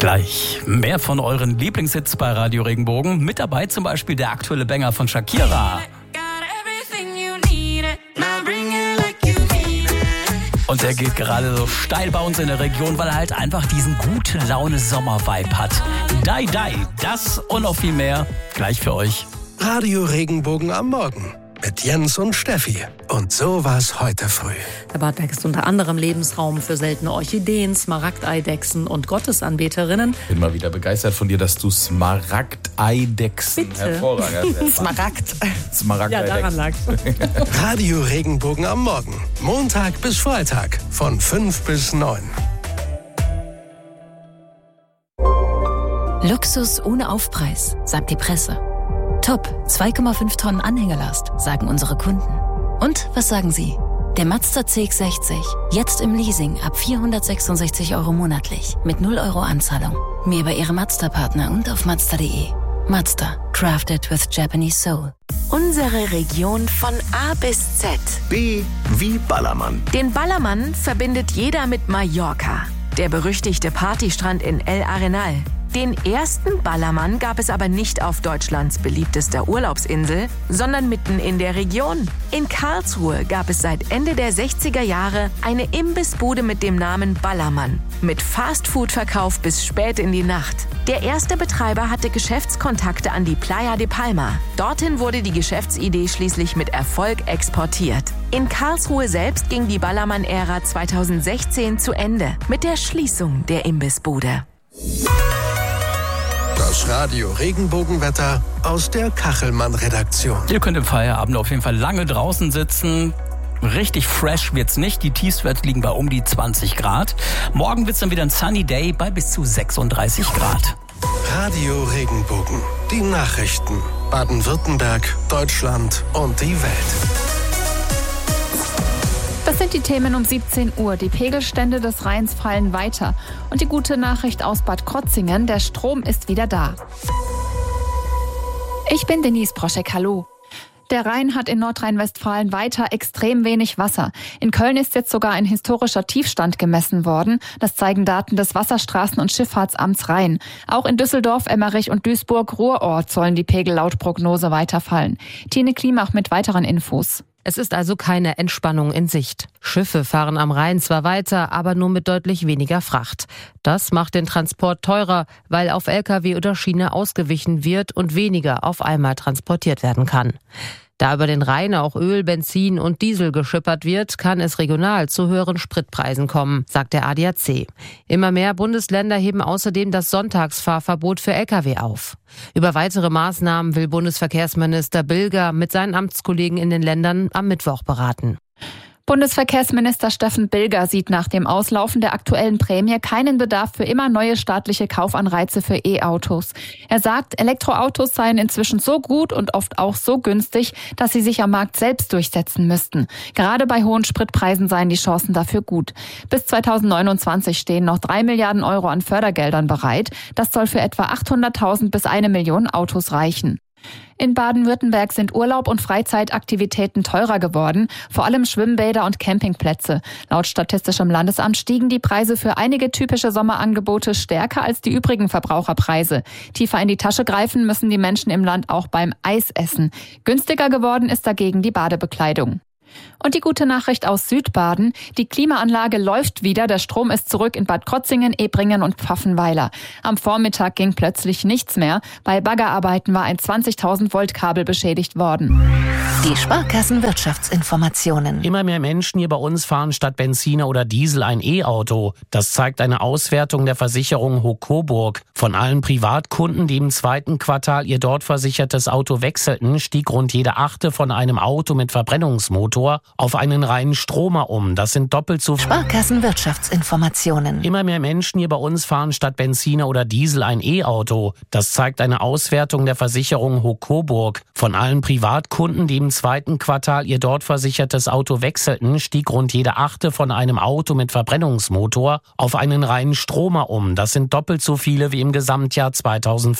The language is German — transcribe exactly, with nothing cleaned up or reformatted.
Gleich mehr von euren Lieblingshits bei Radio Regenbogen. Mit dabei zum Beispiel der aktuelle Banger von Shakira. Und der geht gerade so steil bei uns in der Region, weil er halt einfach diesen gute Laune Sommer-Vibe hat. Die Die, das und noch viel mehr gleich für euch. Radio Regenbogen am Morgen mit Jens und Steffi. Und so war's heute früh. Der Badberg ist unter anderem Lebensraum für seltene Orchideen, Smaragdeidechsen und Gottesanbeterinnen. Bin mal wieder begeistert von dir, dass du Smaragdeidechsen hervorragend hast. Smaragd. Smaragdeidechsen. Ja, daran lag's. Radio Regenbogen am Morgen. Montag bis Freitag von fünf bis neun. Luxus ohne Aufpreis, sagt die Presse. Top, zwei Komma fünf Tonnen Anhängelast, sagen unsere Kunden. Und was sagen Sie? Der Mazda C X sechzig, jetzt im Leasing ab vierhundertsechsundsechzig Euro monatlich, mit null Euro Anzahlung. Mehr über Ihre Mazda-Partner und auf mazda punkt de. Mazda, crafted with Japanese soul. Unsere Region von A bis Z. B wie Ballermann. Den Ballermann verbindet jeder mit Mallorca. Der berüchtigte Partystrand in El Arenal. Den ersten Ballermann gab es aber nicht auf Deutschlands beliebtester Urlaubsinsel, sondern mitten in der Region. In Karlsruhe gab es seit Ende der sechziger Jahre eine Imbissbude mit dem Namen Ballermann. Mit Fastfood-Verkauf bis spät in die Nacht. Der erste Betreiber hatte Geschäftskontakte an die Playa de Palma. Dorthin wurde die Geschäftsidee schließlich mit Erfolg exportiert. In Karlsruhe selbst ging die Ballermann-Ära zweitausendsechzehn zu Ende mit der Schließung der Imbissbude. Das Radio Regenbogenwetter aus der Kachelmann-Redaktion. Ihr könnt im Feierabend auf jeden Fall lange draußen sitzen. Richtig fresh wird's nicht. Die Tiefstwerte liegen bei um die zwanzig Grad. Morgen wird's dann wieder ein Sunny Day bei bis zu sechsunddreißig Grad. Radio Regenbogen. Die Nachrichten. Baden-Württemberg, Deutschland und die Welt. Das sind die Themen um siebzehn Uhr. Die Pegelstände des Rheins fallen weiter. Und die gute Nachricht aus Bad Krotzingen, der Strom ist wieder da. Ich bin Denise Proschek, hallo. Der Rhein hat in Nordrhein-Westfalen weiter extrem wenig Wasser. In Köln ist jetzt sogar ein historischer Tiefstand gemessen worden. Das zeigen Daten des Wasserstraßen- und Schifffahrtsamts Rhein. Auch in Düsseldorf, Emmerich und Duisburg-Ruhrort sollen die Pegel laut Prognose weiterfallen. Tine Klimach mit weiteren Infos. Es ist also keine Entspannung in Sicht. Schiffe fahren am Rhein zwar weiter, aber nur mit deutlich weniger Fracht. Das macht den Transport teurer, weil auf L K W oder Schiene ausgewichen wird und weniger auf einmal transportiert werden kann. Da über den Rhein auch Öl, Benzin und Diesel geschippert wird, kann es regional zu höheren Spritpreisen kommen, sagt der A D A C. Immer mehr Bundesländer heben außerdem das Sonntagsfahrverbot für L K W auf. Über weitere Maßnahmen will Bundesverkehrsminister Bilger mit seinen Amtskollegen in den Ländern am Mittwoch beraten. Bundesverkehrsminister Steffen Bilger sieht nach dem Auslaufen der aktuellen Prämie keinen Bedarf für immer neue staatliche Kaufanreize für E-Autos. Er sagt, Elektroautos seien inzwischen so gut und oft auch so günstig, dass sie sich am Markt selbst durchsetzen müssten. Gerade bei hohen Spritpreisen seien die Chancen dafür gut. Bis zweitausendneunundzwanzig stehen noch drei Milliarden Euro an Fördergeldern bereit. Das soll für etwa achthunderttausend bis eine Million Autos reichen. In Baden-Württemberg sind Urlaub und Freizeitaktivitäten teurer geworden, vor allem Schwimmbäder und Campingplätze. Laut Statistischem Landesamt stiegen die Preise für einige typische Sommerangebote stärker als die übrigen Verbraucherpreise. Tiefer in die Tasche greifen müssen die Menschen im Land auch beim Eisessen. Günstiger geworden ist dagegen die Badebekleidung. Und die gute Nachricht aus Südbaden, die Klimaanlage läuft wieder, der Strom ist zurück in Bad Krotzingen, Ebringen und Pfaffenweiler. Am Vormittag ging plötzlich nichts mehr. Bei Baggerarbeiten war ein zwanzigtausend Volt Kabel beschädigt worden. Die Sparkassen-Wirtschaftsinformationen. Immer mehr Menschen hier bei uns fahren statt Benziner oder Diesel ein E-Auto. Das zeigt eine Auswertung der Versicherung Hocoburg. Von allen Privatkunden, die im zweiten Quartal ihr dort versichertes Auto wechselten, stieg rund jede achte von einem Auto mit Verbrennungsmotor auf einen reinen Stromer um. Das sind doppelt so viele. Sparkassen-Wirtschaftsinformationen. Immer mehr Menschen hier bei uns fahren statt Benziner oder Diesel ein E-Auto. Das zeigt eine Auswertung der Versicherung Hocoburg. Von allen Privatkunden, die im zweiten Quartal ihr dort versichertes Auto wechselten, stieg rund jede achte von einem Auto mit Verbrennungsmotor auf einen reinen Stromer um. Das sind doppelt so viele wie im Gesamtjahr zweitausendfünfzehn.